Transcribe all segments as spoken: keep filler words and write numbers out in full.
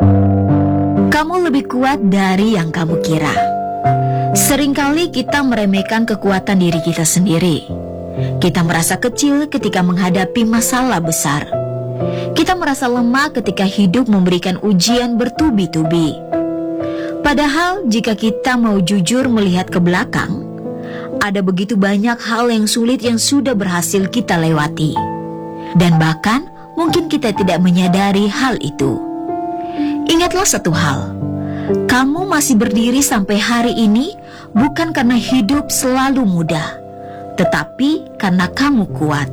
Kamu lebih kuat dari yang kamu kira. Seringkali kita meremehkan kekuatan diri kita sendiri. Kita merasa kecil ketika menghadapi masalah besar. Kita merasa lemah ketika hidup memberikan ujian bertubi-tubi. Padahal jika kita mau jujur melihat ke belakang, ada begitu banyak hal yang sulit yang sudah berhasil kita lewati. Dan bahkan mungkin kita tidak menyadari hal itu. Ingatlah satu hal, kamu masih berdiri sampai hari ini bukan karena hidup selalu mudah, tetapi karena kamu kuat.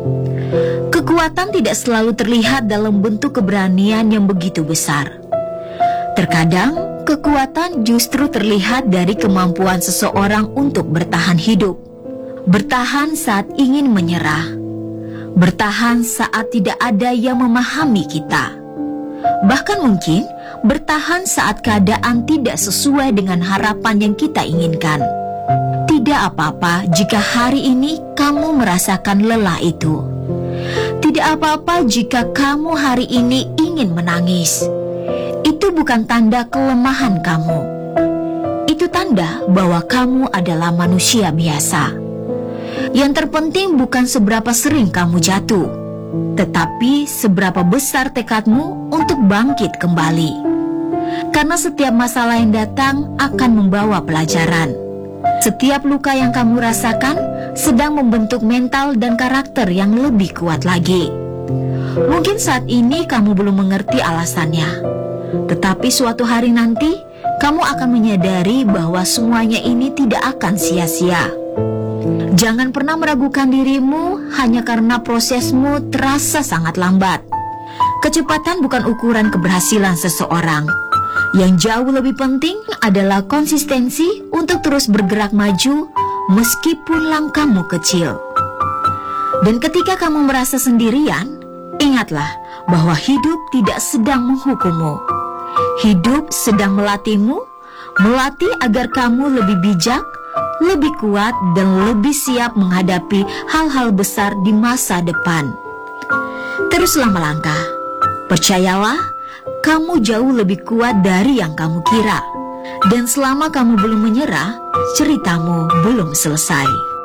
Kekuatan tidak selalu terlihat dalam bentuk keberanian yang begitu besar. Terkadang kekuatan justru terlihat dari kemampuan seseorang untuk bertahan hidup, bertahan saat ingin menyerah, bertahan saat tidak ada yang memahami kita. Bahkan mungkin bertahan saat keadaan tidak sesuai dengan harapan yang kita inginkan. Tidak apa-apa jika hari ini kamu merasakan lelah itu. Tidak apa-apa jika kamu hari ini ingin menangis. Itu bukan tanda kelemahan kamu. Itu tanda bahwa kamu adalah manusia biasa. Yang terpenting bukan seberapa sering kamu jatuh, tetapi seberapa besar tekadmu untuk bangkit kembali. Karena setiap masalah yang datang akan membawa pelajaran. Setiap luka yang kamu rasakan sedang membentuk mental dan karakter yang lebih kuat lagi. Mungkin saat ini kamu belum mengerti alasannya, tetapi suatu hari nanti kamu akan menyadari bahwa semuanya ini tidak akan sia-sia. Jangan pernah meragukan dirimu hanya karena prosesmu terasa sangat lambat. Kecepatan bukan ukuran keberhasilan seseorang. Yang jauh lebih penting adalah konsistensi untuk terus bergerak maju meskipun langkahmu kecil. Dan ketika kamu merasa sendirian, ingatlah bahwa hidup tidak sedang menghukummu. Hidup sedang melatihmu, melatih agar kamu lebih bijak, lebih kuat, dan lebih siap menghadapi hal-hal besar di masa depan. Teruslah melangkah. Percayalah, kamu jauh lebih kuat dari yang kamu kira. Dan selama kamu belum menyerah, ceritamu belum selesai.